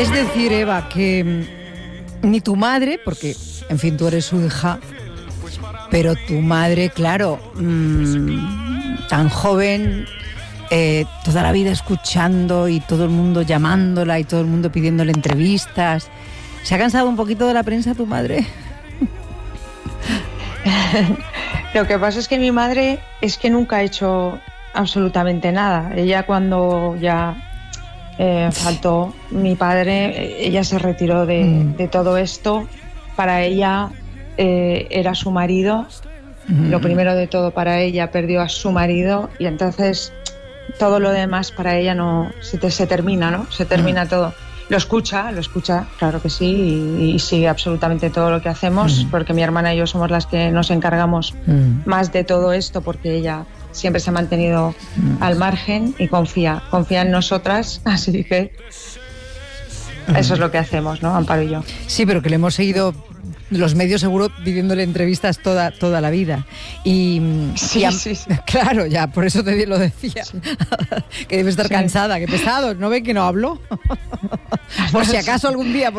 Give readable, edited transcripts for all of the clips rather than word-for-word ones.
Es decir, Eva, que ni tu madre, porque, en fin, tú eres su hija, pero tu madre, claro, tan joven, toda la vida escuchando y todo el mundo llamándola y todo el mundo pidiéndole entrevistas. ¿Se ha cansado un poquito de la prensa tu madre? Lo que pasa es que mi madre es que nunca ha hecho absolutamente nada. Ella cuando ya faltó mi padre, ella se retiró de todo esto. Para ella era su marido. Lo primero de todo, para ella perdió a su marido y entonces todo lo demás para ella no se termina, ¿no? Se termina todo. Lo escucha, claro que sí, y sigue absolutamente todo lo que hacemos, porque mi hermana y yo somos las que nos encargamos más de todo esto, porque ella siempre se ha mantenido al margen y confía en nosotras, así que eso es lo que hacemos, ¿no, Amparo y yo? Sí, pero que le hemos seguido los medios seguro pidiéndole entrevistas toda la vida. Sí. Claro, ya, por eso te lo decía. Sí. Que debe estar cansada, que pesado. ¿No ven que no hablo? Por si acaso algún día,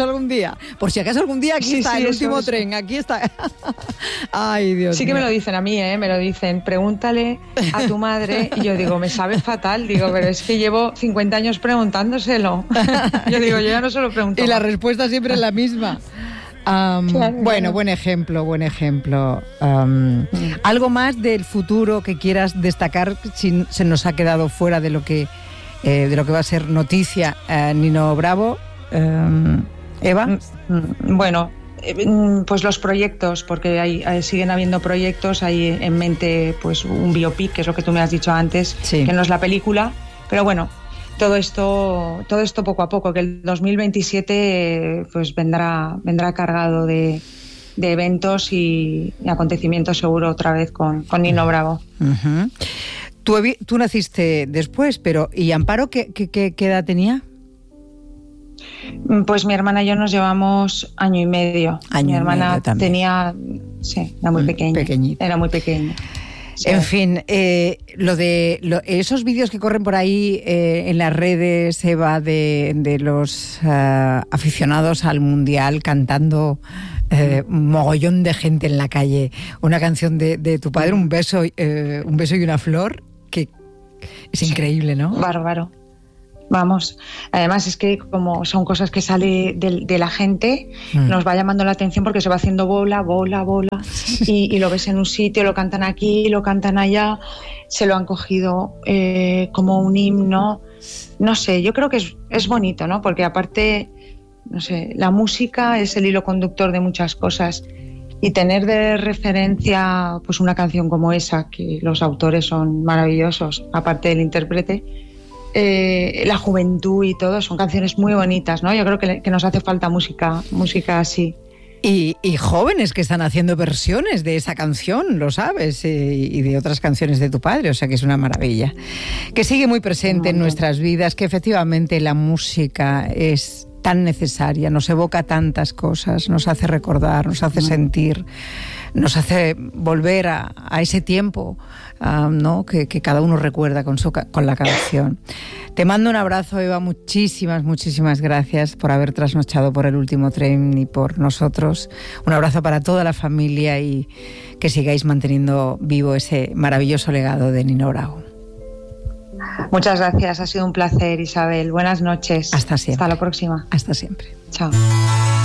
aquí está el último tren, aquí está. Ay, Dios mío. Sí que me lo dicen a mí, me lo dicen. Pregúntale a tu madre. Y yo digo, me sabe fatal. Digo, pero es que llevo 50 años preguntándoselo. Yo digo, yo ya no se lo pregunto. Y la respuesta siempre es la misma. Claro, bueno, buen ejemplo. ¿Algo más del futuro que quieras destacar si se nos ha quedado fuera de lo que va a ser noticia Nino Bravo? Eva. Bueno, pues los proyectos, porque siguen habiendo proyectos. Hay en mente pues un biopic, que es lo que tú me has dicho antes, sí, que no es la película, pero bueno. Todo esto poco a poco, que el 2027 pues vendrá cargado de eventos y acontecimientos seguro otra vez con Nino Bravo. Uh-huh. Tú naciste después, pero ¿y Amparo qué edad tenía? Pues mi hermana y yo nos llevamos año y medio. Mi hermana tenía, sí, era muy pequeña. Pequeñita. Era muy pequeña. Sí. En fin, esos vídeos que corren por ahí en las redes, Eva, de los aficionados al Mundial cantando mogollón de gente en la calle, una canción de tu padre, un beso y una flor, que es increíble, ¿no? Bárbaro. Vamos, además es que como son cosas que sale de la gente, nos va llamando la atención porque se va haciendo bola y lo ves en un sitio, lo cantan aquí, lo cantan allá, se lo han cogido como un himno, no sé, yo creo que es bonito, ¿no? Porque aparte, no sé, la música es el hilo conductor de muchas cosas y tener de referencia pues una canción como esa, que los autores son maravillosos, aparte del intérprete, la juventud y todo, son canciones muy bonitas, ¿no? Yo creo que nos hace falta música así. Y jóvenes que están haciendo versiones de esa canción, lo sabes, y de otras canciones de tu padre, o sea que es una maravilla. Que sigue muy presente en nuestras vidas, que efectivamente la música es tan necesaria, nos evoca tantas cosas, nos hace recordar, nos hace sentir, nos hace volver a ese tiempo, ¿no? que cada uno recuerda con la canción. Te mando un abrazo, Eva, muchísimas gracias por haber trasnochado por el último tren y por nosotros. Un abrazo para toda la familia y que sigáis manteniendo vivo ese maravilloso legado de Nino Bravo. Muchas gracias, ha sido un placer, Isabel. Buenas noches. Hasta siempre. Hasta la próxima. Hasta siempre. Chao.